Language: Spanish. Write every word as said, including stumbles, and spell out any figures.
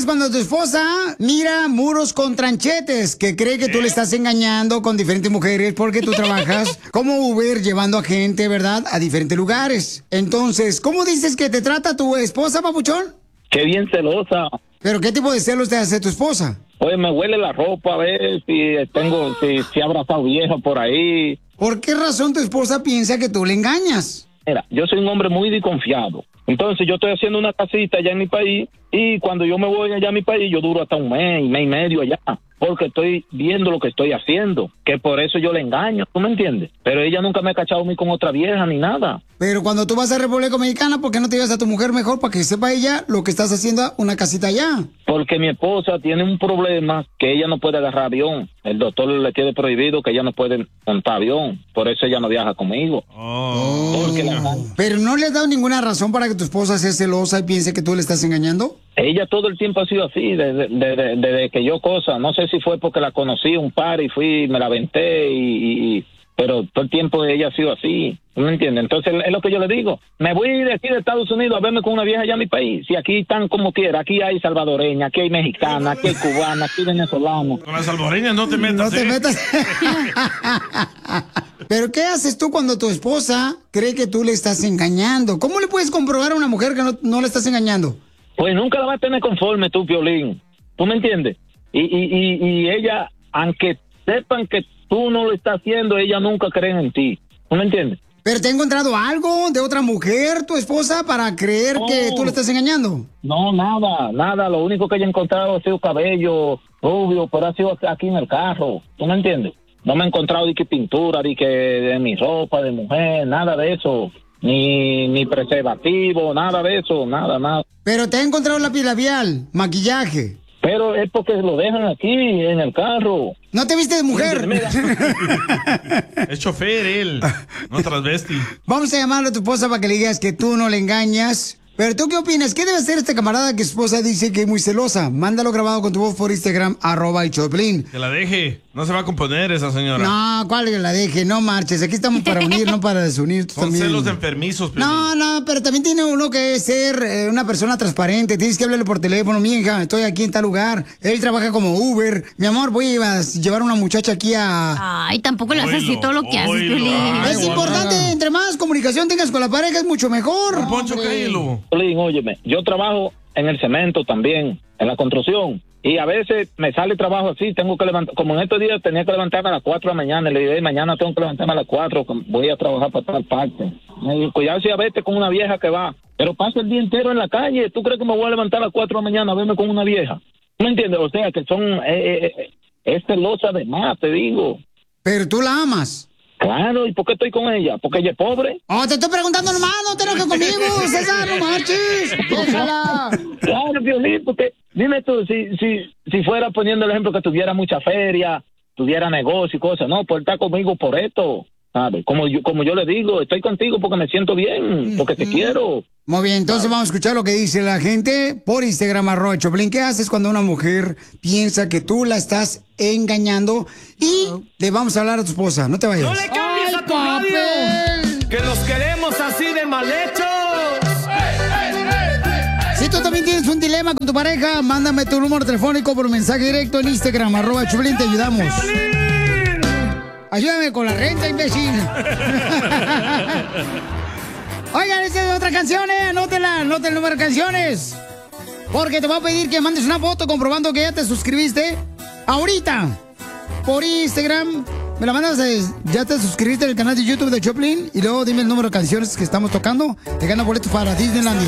haces cuando tu esposa mira muros con tranchetes, que cree que tú le estás engañando con diferentes mujeres porque tú trabajas como Uber llevando a gente, ¿verdad?, a diferentes lugares. Entonces, ¿cómo dices que te trata tu esposa, papuchón? Qué bien celosa. ¿Pero qué tipo de celos te hace tu esposa? Oye, me huele la ropa a ver si tengo, si, si he abrazado viejo por ahí. ¿Por qué razón tu esposa piensa que tú le engañas? Mira, yo soy un hombre muy desconfiado. Entonces yo estoy haciendo una casita allá en mi país y cuando yo me voy allá a mi país yo duro hasta un mes, mes y medio allá, porque estoy viendo lo que estoy haciendo, que por eso yo le engaño, ¿tú me entiendes? Pero ella nunca me ha cachado a mí con otra vieja ni nada. Pero cuando tú vas a República Dominicana, ¿por qué no te llevas a tu mujer mejor para que sepa ella lo que estás haciendo una casita allá? Porque mi esposa tiene un problema que ella no puede agarrar avión. El doctor le tiene prohibido que ella no puede montar avión. Por eso ella no viaja conmigo. Oh. Porque la... Pero no le has dado ninguna razón para que tu esposa sea celosa y piense que tú le estás engañando. Ella todo el tiempo ha sido así, desde, desde, desde que yo cosa. No sé si fue porque la conocí un par y fui, me la aventé y... y pero todo el tiempo ella ha sido así, ¿me entiendes? Entonces es lo que yo le digo, me voy de aquí de Estados Unidos a verme con una vieja allá en mi país, si aquí están como quiera, aquí hay salvadoreña, aquí hay mexicana, aquí hay cubana, aquí hay venezolana. Con las salvadoreñas no te metas, No te ¿eh? metas. ¿Pero qué haces tú cuando tu esposa cree que tú le estás engañando? ¿Cómo le puedes comprobar a una mujer que no, no le estás engañando? Pues nunca la vas a tener conforme tú, Piolín, ¿tú me entiendes? Y, y, y, y ella, aunque sepan que tú no lo estás haciendo, ella nunca cree en ti. ¿No me entiendes? ¿Pero te ha encontrado algo de otra mujer, tu esposa, para creer no, que tú le estás engañando? No, nada, nada. Lo único que ella ha encontrado ha sido cabello rubio, pero ha sido aquí en el carro. ¿Tú me entiendes? No me he encontrado de que pintura, de que de mi ropa de mujer, nada de eso. Ni, ni preservativo, nada de eso, nada, nada. ¿Pero te ha encontrado lápiz labial, maquillaje? Pero es porque lo dejan aquí, en el carro. ¿No te viste de mujer? Es chofer él, no transvesti. Vamos a llamarle a tu esposa para que le digas que tú no le engañas. Pero ¿tú qué opinas? ¿Qué debe hacer este camarada que su esposa dice que es muy celosa? Mándalo grabado con tu voz por Instagram, arroba el Choplin. Que la deje, no se va a componer esa señora. No, ¿cuál que la deje? No marches, aquí estamos para unir, no para desunir. Son también. celos enfermizos. Pero... No, no, pero también tiene uno que ser eh, una persona transparente. Tienes que hablarle por teléfono, mi hija, estoy aquí en tal lugar. Él trabaja como Uber. Mi amor, voy a llevar una muchacha aquí a... Ay, tampoco le haces así todo lo que haces, Piolín. Es Ay, importante, guarda. entre más comunicación tengas con la pareja, es mucho mejor. Don Poncho, cállelo. Piolín, óyeme, yo trabajo en el cemento también, en la construcción. Y a veces me sale trabajo así, tengo que levantar, como en estos días tenía que levantarme a las cuatro de la mañana, y le dije, mañana tengo que levantarme a las cuatro, voy a trabajar para tal parte. Me dijo, cuidado si a verte con una vieja que va, pero paso el día entero en la calle, ¿tú crees que me voy a levantar a las cuatro de la mañana a verme con una vieja? ¿Me entiendes? O sea, que son, eh, eh, es celosa de más, te digo. Pero tú la amas. Claro, ¿y por qué estoy con ella? ¿Porque ella es pobre? Oh, te estoy preguntando nomás, no te enojes conmigo, César, no marches. Déjala. Claro, Piolín, porque dime tú, si, si, si fuera poniendo el ejemplo que tuviera mucha feria, tuviera negocio y cosas, no, pues está conmigo por esto, ¿sabes? Como yo, como yo le digo, estoy contigo porque me siento bien, porque te quiero. Muy bien, entonces vamos a escuchar lo que dice la gente por Instagram, arroba Choplin. ¿Qué haces cuando una mujer piensa que tú la estás engañando? Y le vamos a hablar a tu esposa, no te vayas. ¡No le cambies a tu radio! ¡Que los queremos así de mal hechos! Si tú también tienes un dilema con tu pareja, mándame tu número telefónico por mensaje directo en Instagram, arroba Choplin, te ayudamos. Ayúdame con la renta, imbécil. Oigan, esta es otra canción, eh. Anótela, anótela el número de canciones. Porque te voy a pedir que mandes una foto comprobando que ya te suscribiste. Ahorita. Por Instagram. Me la mandas, eh, ya te suscribiste al canal de YouTube de Choplin. Y luego dime el número de canciones que estamos tocando. Te gana boletos para Disneyland.